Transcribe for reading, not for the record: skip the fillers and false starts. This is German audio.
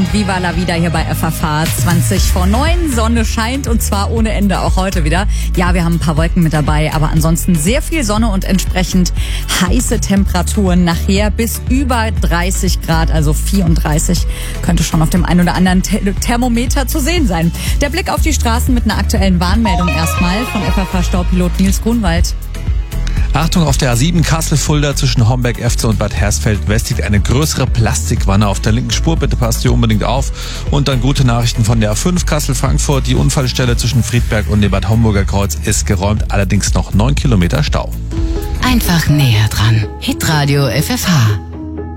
und Viva la Vida hier bei FFH 20:09. Sonne scheint und zwar ohne Ende auch heute wieder. Ja, wir haben ein paar Wolken mit dabei, aber ansonsten sehr viel Sonne und entsprechend heiße Temperaturen. Nachher bis über 30 Grad, also 34 könnte schon auf dem einen oder anderen Thermometer zu sehen sein. Der Blick auf die Straßen mit einer aktuellen Warnmeldung erstmal von FFH-Staupilot Nils Grunwald. Achtung, auf der A7 Kassel-Fulda zwischen Homberg-Efze und Bad Hersfeld-West liegt eine größere Plastikwanne auf der linken Spur. Bitte passt hier unbedingt auf. Und dann gute Nachrichten von der A5 Kassel-Frankfurt. Die Unfallstelle zwischen Friedberg und dem Bad Homburger Kreuz ist geräumt, allerdings noch 9 Kilometer Stau. Einfach näher dran. Hitradio FFH.